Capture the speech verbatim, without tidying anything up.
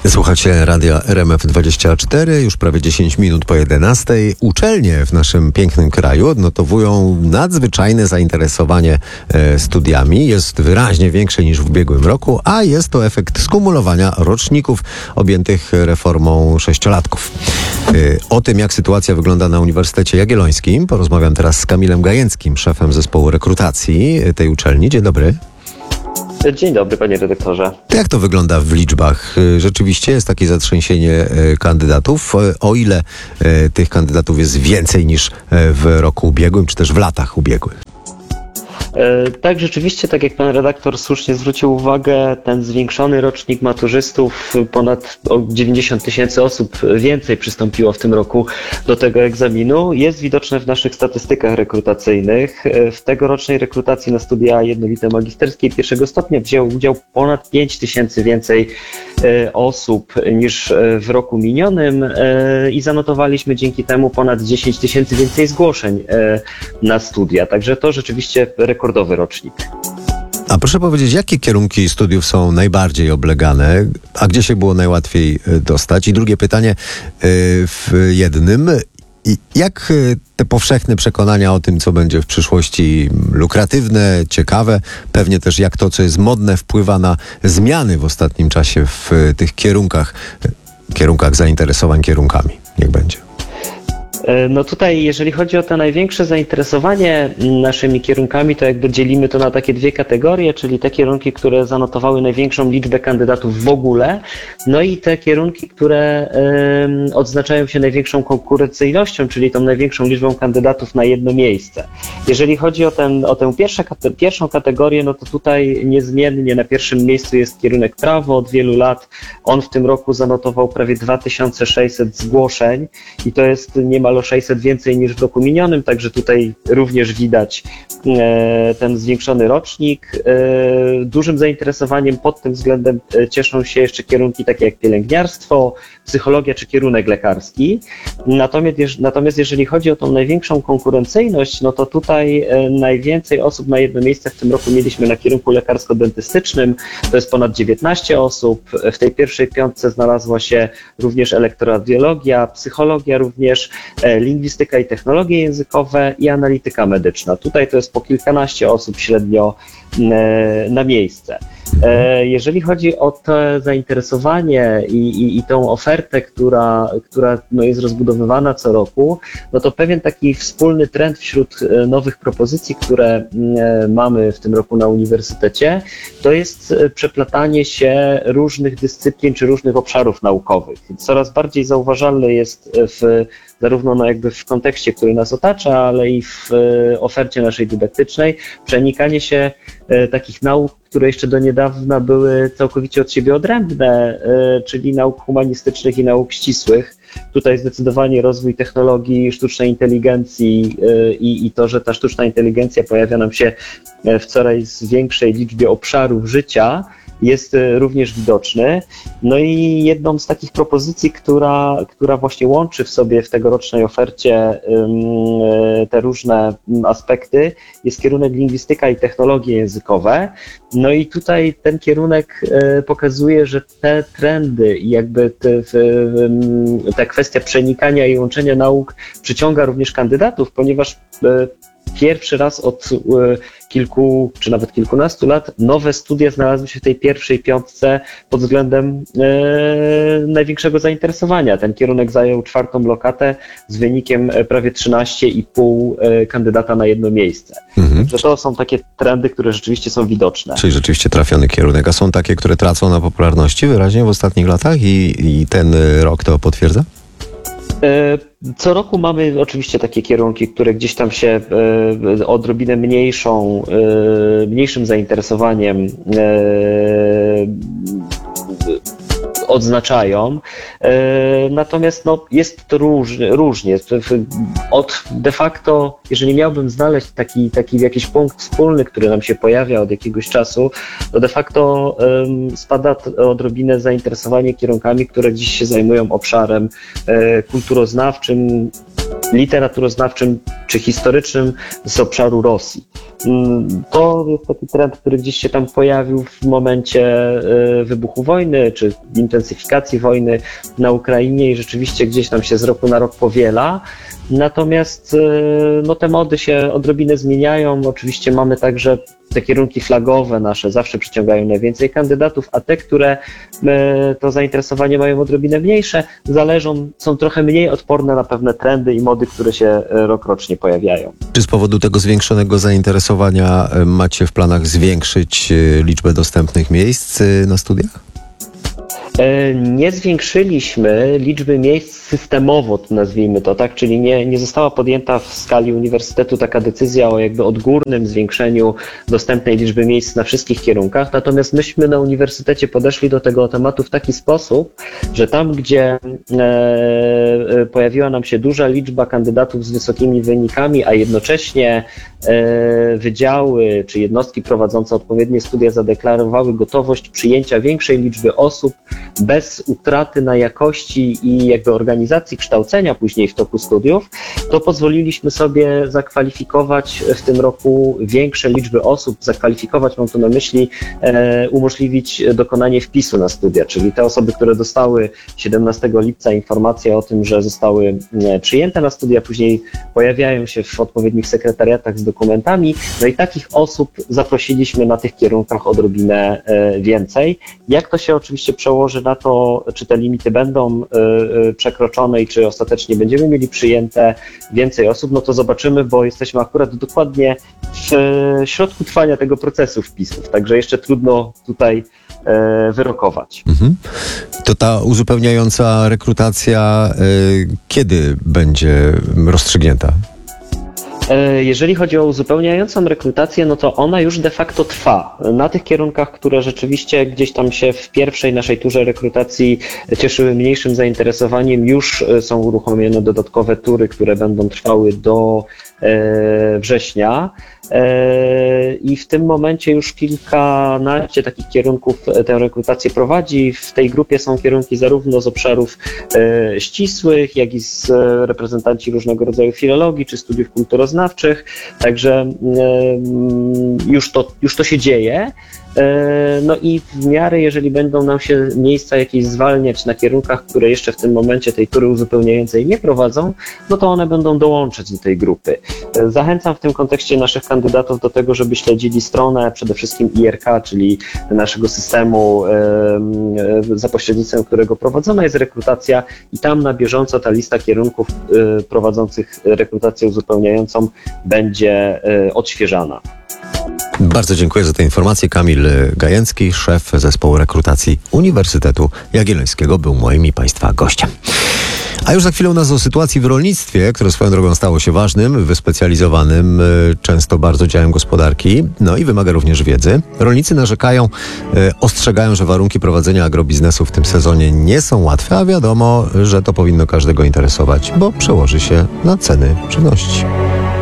Słuchacie radia R M F dwadzieścia cztery, już prawie dziesięć minut po jedenastej. Uczelnie w naszym pięknym kraju odnotowują nadzwyczajne zainteresowanie e, studiami. Jest wyraźnie większe niż w ubiegłym roku, a jest to efekt skumulowania roczników objętych reformą sześciolatków. E, o tym, jak sytuacja wygląda na Uniwersytecie Jagiellońskim, porozmawiam teraz z Kamilem Gajęckim, szefem zespołu rekrutacji tej uczelni. Dzień dobry. Dzień dobry, panie redaktorze. Jak to wygląda w liczbach? Rzeczywiście jest takie zatrzęsienie kandydatów. O ile tych kandydatów jest więcej niż w roku ubiegłym, czy też w latach ubiegłych? Tak, rzeczywiście, tak jak pan redaktor słusznie zwrócił uwagę, ten zwiększony rocznik maturzystów, ponad dziewięćdziesiąt tysięcy osób więcej przystąpiło w tym roku do tego egzaminu, jest widoczne w naszych statystykach rekrutacyjnych. W tegorocznej rekrutacji na studia jednolite magisterskie pierwszego stopnia wzięło udział ponad pięć tysięcy więcej osób niż w roku minionym i zanotowaliśmy dzięki temu ponad dziesięć tysięcy więcej zgłoszeń na studia. Także to rzeczywiście rekordowy rocznik. A proszę powiedzieć, jakie kierunki studiów są najbardziej oblegane, a gdzie się było najłatwiej dostać? I drugie pytanie w jednym. Jak te powszechne przekonania o tym, co będzie w przyszłości lukratywne, ciekawe, pewnie też jak to, co jest modne, wpływa na zmiany w ostatnim czasie w tych kierunkach, kierunkach zainteresowań kierunkami? Niech będzie. No tutaj, jeżeli chodzi o to największe zainteresowanie naszymi kierunkami, to jakby dzielimy to na takie dwie kategorie, czyli te kierunki, które zanotowały największą liczbę kandydatów w ogóle, no i te kierunki, które y, odznaczają się największą konkurencyjnością, czyli tą największą liczbą kandydatów na jedno miejsce. Jeżeli chodzi o, ten, o tę pierwszą, pierwszą kategorię, no to tutaj niezmiennie na pierwszym miejscu jest kierunek prawo. Od wielu lat on w tym roku zanotował prawie dwa tysiące sześćset zgłoszeń i to jest niemal o sześćset więcej niż w roku minionym, także tutaj również widać e, ten zwiększony rocznik. E, dużym zainteresowaniem pod tym względem e, cieszą się jeszcze kierunki takie jak pielęgniarstwo, psychologia czy kierunek lekarski. Natomiast, natomiast jeżeli chodzi o tą największą konkurencyjność, no to tutaj e, najwięcej osób na jedno miejsce w tym roku mieliśmy na kierunku lekarsko-dentystycznym, to jest ponad dziewiętnaście osób. W tej pierwszej piątce znalazła się również elektroradiologia, psychologia również, lingwistyka i technologie językowe i analityka medyczna. Tutaj to jest po kilkanaście osób średnio na miejsce. Jeżeli chodzi o to zainteresowanie i, i, i tą ofertę, która, która no jest rozbudowywana co roku, no to pewien taki wspólny trend wśród nowych propozycji, które mamy w tym roku na uniwersytecie, to jest przeplatanie się różnych dyscyplin czy różnych obszarów naukowych. Coraz bardziej zauważalne jest w zarówno no jakby w kontekście, który nas otacza, ale i w ofercie naszej dydaktycznej, przenikanie się takich nauk, które jeszcze do niedawna były całkowicie od siebie odrębne, czyli nauk humanistycznych i nauk ścisłych. Tutaj zdecydowanie rozwój technologii, sztucznej inteligencji i, i to, że ta sztuczna inteligencja pojawia nam się w coraz większej liczbie obszarów życia, jest również widoczny. No i jedną z takich propozycji, która, która właśnie łączy w sobie w tegorocznej ofercie te różne aspekty, jest kierunek lingwistyka i technologie językowe. No i tutaj ten kierunek pokazuje, że te trendy i jakby te, ta kwestia przenikania i łączenia nauk przyciąga również kandydatów, ponieważ pierwszy raz od kilku, czy nawet kilkunastu lat nowe studia znalazły się w tej pierwszej piątce pod względem e, największego zainteresowania. Ten kierunek zajął czwartą lokatę z wynikiem prawie trzynaście i pół kandydata na jedno miejsce. Mhm. Że to są takie trendy, które rzeczywiście są widoczne. Czyli rzeczywiście trafiony kierunek. A są takie, które tracą na popularności wyraźnie w ostatnich latach i, i ten rok to potwierdza? Co roku mamy oczywiście takie kierunki, które gdzieś tam się e, odrobinę mniejszą, e, mniejszym zainteresowaniem e, odznaczają. Natomiast no, jest to róż, różnie. Od de facto, jeżeli miałbym znaleźć taki, taki jakiś punkt wspólny, który nam się pojawia od jakiegoś czasu, to de facto um, spada odrobinę zainteresowanie kierunkami, które dziś się zajmują obszarem e, kulturoznawczym, literaturoznawczym czy historycznym z obszaru Rosji. To jest taki trend, który gdzieś się tam pojawił w momencie wybuchu wojny, czy intensyfikacji wojny na Ukrainie i rzeczywiście gdzieś tam się z roku na rok powiela. Natomiast no, te mody się odrobinę zmieniają. Oczywiście mamy także te kierunki flagowe nasze, zawsze przyciągają najwięcej kandydatów, a te, które to zainteresowanie mają odrobinę mniejsze, zależą, są trochę mniej odporne na pewne trendy i mody, które się rokrocznie pojawiają. Czy z powodu tego zwiększonego zainteresowania macie w planach zwiększyć liczbę dostępnych miejsc na studiach? Nie zwiększyliśmy liczby miejsc systemowo, nazwijmy to, tak, czyli nie, nie została podjęta w skali uniwersytetu taka decyzja o jakby odgórnym zwiększeniu dostępnej liczby miejsc na wszystkich kierunkach, natomiast myśmy na uniwersytecie podeszli do tego tematu w taki sposób, że tam, gdzie e, pojawiła nam się duża liczba kandydatów z wysokimi wynikami, a jednocześnie e, wydziały czy jednostki prowadzące odpowiednie studia zadeklarowały gotowość przyjęcia większej liczby osób, bez utraty na jakości i jakby organizacji kształcenia później w toku studiów, to pozwoliliśmy sobie zakwalifikować w tym roku większe liczby osób, zakwalifikować, mam tu na myśli, e, umożliwić dokonanie wpisu na studia, czyli te osoby, które dostały siedemnastego lipca informację o tym, że zostały przyjęte na studia, później pojawiają się w odpowiednich sekretariatach z dokumentami, no i takich osób zaprosiliśmy na tych kierunkach odrobinę e, więcej. Jak to się oczywiście przełoży na to, czy te limity będą y, przekroczone i czy ostatecznie będziemy mieli przyjęte więcej osób, no to zobaczymy, bo jesteśmy akurat dokładnie w y, środku trwania tego procesu wpisów, także jeszcze trudno tutaj y, wyrokować. Mhm. To ta uzupełniająca rekrutacja y, kiedy będzie rozstrzygnięta? Jeżeli chodzi o uzupełniającą rekrutację, no to ona już de facto trwa. Na tych kierunkach, które rzeczywiście gdzieś tam się w pierwszej naszej turze rekrutacji cieszyły mniejszym zainteresowaniem, już są uruchomione dodatkowe tury, które będą trwały do września. I w tym momencie już kilkanaście takich kierunków tę rekrutację prowadzi. W tej grupie są kierunki zarówno z obszarów ścisłych, jak i z reprezentanci różnego rodzaju filologii czy studiów kulturoznawczych. Także już to, już to się dzieje. No i w miarę, jeżeli będą nam się miejsca jakieś zwalniać na kierunkach, które jeszcze w tym momencie tej tury uzupełniającej nie prowadzą, no to one będą dołączać do tej grupy. Zachęcam w tym kontekście naszych kandydatów do tego, żeby śledzili stronę przede wszystkim I R K, czyli naszego systemu, za pośrednictwem którego prowadzona jest rekrutacja i tam na bieżąco ta lista kierunków prowadzących rekrutację uzupełniającą będzie odświeżana. Bardzo dziękuję za te informacje. Kamil Gajęcki, szef zespołu rekrutacji Uniwersytetu Jagiellońskiego, był moim i Państwa gościem. A już za chwilę u nas o sytuacji w rolnictwie, które swoją drogą stało się ważnym, wyspecjalizowanym, często bardzo działem gospodarki, no i wymaga również wiedzy. Rolnicy narzekają, ostrzegają, że warunki prowadzenia agrobiznesu w tym sezonie nie są łatwe, a wiadomo, że to powinno każdego interesować, bo przełoży się na ceny żywności.